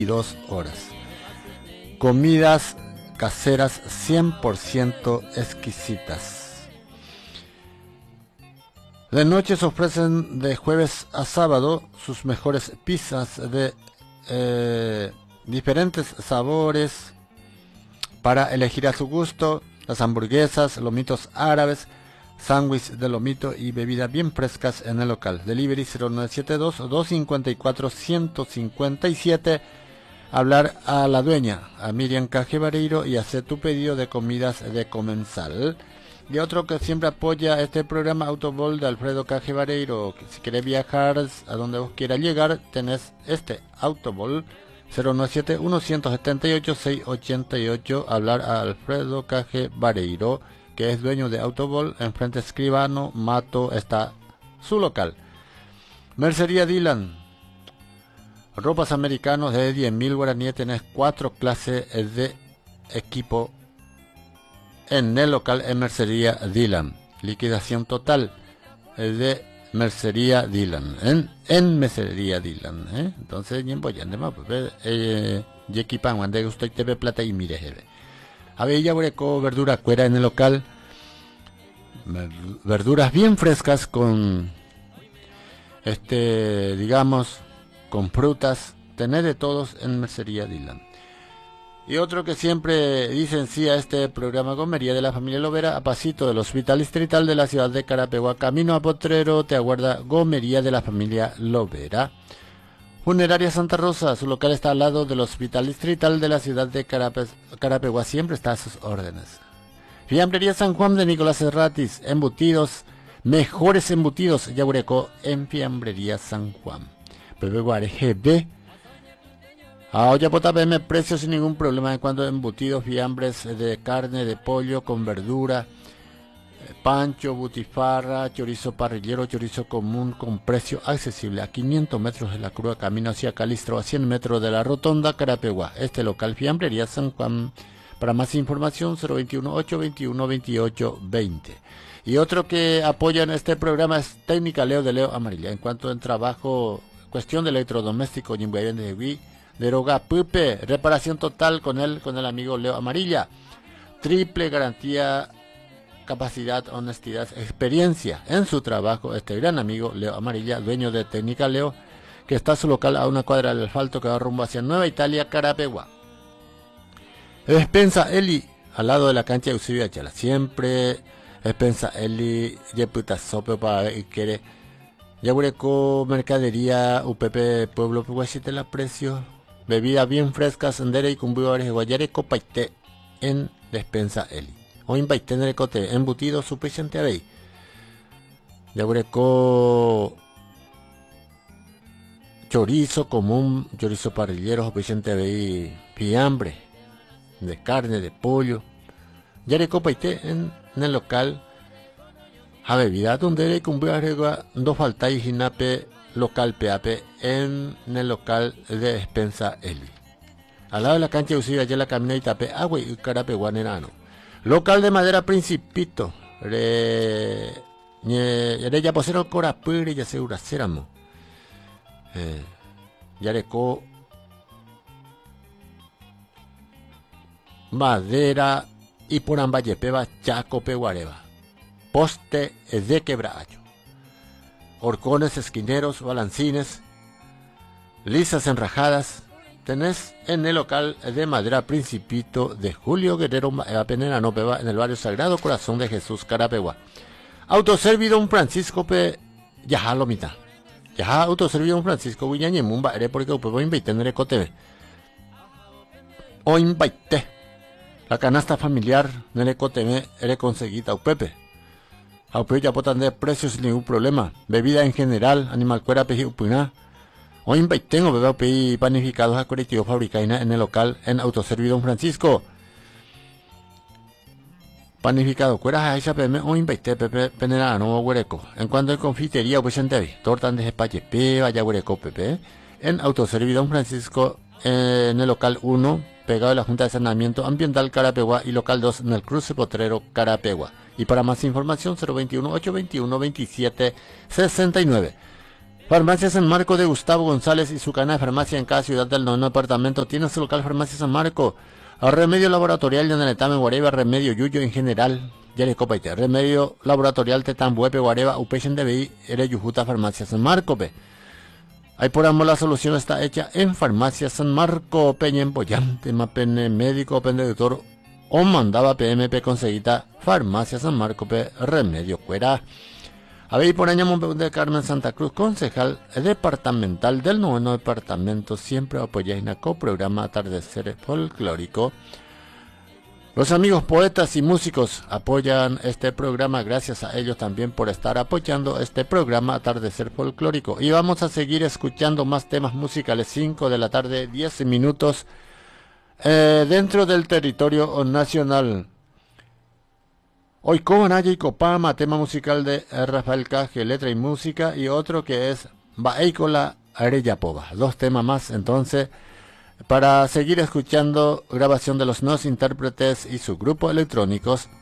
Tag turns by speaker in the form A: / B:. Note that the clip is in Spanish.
A: 2 horas. Comidas caseras 100% exquisitas. De noche se ofrecen de jueves a sábado sus mejores pizzas de diferentes sabores para elegir a su gusto, las hamburguesas, lomitos árabes, sándwich de lomito y bebidas bien frescas en el local. Delivery 0972-254-157. Hablar a la dueña, a Miriam Caje Vareiro, y hacer tu pedido de comidas de comensal. Y otro que siempre apoya este programa, Autobol de Alfredo Caje Vareiro. Si querés viajar a donde vos quieras llegar, tenés este Autobol 097-178-688. Hablar a Alfredo Caje Vareiro, que es dueño de Autobol. Enfrente Escribano Mato está su local. Mercería Dylan, ropas americanos de 10.000 guaraníes. Tenés 4 clases de equipo en el local en Mercería Dylan. Liquidación total de Mercería Dylan. En Mercería Dylan. Entonces, bien voy a andar, y equipan cuando usted te ve plata y mire, jefe. Había hueco verdura cuera en el local. Verduras bien frescas con digamos, con frutas. Tenés de todos en Mercería Dylan. Y otro que siempre dicen sí a este programa, Gomería de la familia Lovera, a pasito del Hospital Distrital de la ciudad de Carapeguá, camino a Potrero, te aguarda Gomería de la familia Lovera. Funeraria Santa Rosa, su local está al lado del Hospital Distrital de la ciudad de Carapeguá, siempre está a sus órdenes. Fiambrería San Juan de Nicolás Serratis, embutidos, mejores embutidos, Yagureco en Fiambrería San Juan. Pepe GB. Ahora potapeme precios sin ningún problema en cuanto a embutidos, fiambres de carne, de pollo, con verdura, pancho, butifarra, chorizo parrillero, chorizo común, con precio accesible. A 500 metros de la Cruz, camino hacia Calistro, a 100 metros de la Rotonda, Carapeguá. Este local Fiambrería San Juan. Para más información, 021-821-2820. Y otro que apoya en este programa es Técnica Leo de Leo Amarilla. En cuanto en trabajo, cuestión de electrodoméstico, deroga Pupe, reparación total con el amigo Leo Amarilla. Triple garantía, capacidad, honestidad, experiencia en su trabajo. Este gran amigo Leo Amarilla, dueño de Técnica Leo, que está su local a una cuadra del asfalto que va rumbo hacia Nueva Italia, Carapeguá. Despensa Eli, al lado de la cancha de Eusebio Ayala. Siempre Despensa Eli, yeputa sope para ver quiere. Yagureco, mercadería, UPP, Pueblo Puguachite, la precio. Bebidas bien frescas, sendere y cumbuyores de Guayare, copa y té en Despensa Eli. O invaite en el cote, embutido suficiente a ver. Yagureco, chorizo común, chorizo parrillero, suficiente a ver. Fiambre de carne, de pollo. Yagureco, copa y té en el local. A bebida donde le cumbuyores dos falta y jinape local PAP en el local de Despensa Eli. Al lado de la cancha de Usida, allá la camina y tape agua y Carapeguá Nerano. Local de madera Principito. Ya posero corapure ya segura ceramo. Yareco madera y por Ambayepeba Chaco Peguareva. Poste de quebracho. Horcones, esquineros, balancines, lisas enrajadas. Tenés en el local de madera Principito de Julio Guerrero Penera Nopeva, en el barrio Sagrado Corazón de Jesús, Carapeguá. Autoservido un Francisco Pe Yaja Lomita. Yaja autoservido un Francisco Viñañemumba ere porque upebo invite en el ecotv. O invite. La canasta familiar en el ecotv ere conseguida upepe. Aupeo ya potan de precios sin ningún problema. Bebida en general, animal cuera peji upuna. O invaitengo bebé peji panificados a colectivo fabricaina en el local en Autoservido Don Francisco. Panificado cuera a esa pm o invaite pepe penera no huereco. En cuanto a confitería pues entevi. Tortan de jepache pe vaya huereco pepe. En Autoservido Don Francisco en el local 1, pegado a la Junta de Saneamiento Ambiental Carapeguá, y local 2 en el Cruce Potrero Carapeguá. Y para más información 021-821-2769. Farmacia San Marco de Gustavo González y su cadena de farmacia en cada ciudad del noveno departamento. Tiene su local Farmacia San Marco. Remedio laboratorial de Nanetame, Guareva, Remedio Yuyo en general. Yare Copaite. Remedio laboratorial Tetambuepe, Guareva, Upechen DBI, Ere Yujuta, Farmacia San Marco, pe. Ahí por ambos la solución está hecha en Farmacia San Marco, Peñen Boyante, Mapene Médico, Pende Doctor, o mandaba PMP conseguita, Farmacia San Marco, pe, Remedio Cuera. Habéis por año de Carmen Santa Cruz, concejal departamental del noveno departamento, siempre apoyáis en el programa Atardecer Folclórico. Los amigos poetas y músicos apoyan este programa, gracias a ellos también por estar apoyando este programa Atardecer Folclórico. Y vamos a seguir escuchando más temas musicales, 5 de la tarde, 10 minutos, dentro del territorio nacional. Hoy Cobanaya y Copama, tema musical de Rafael Caje, letra y música, y otro que es Baeikola Areyapova. Dos temas más entonces, para seguir escuchando grabación de los nuevos intérpretes y sus grupos electrónicos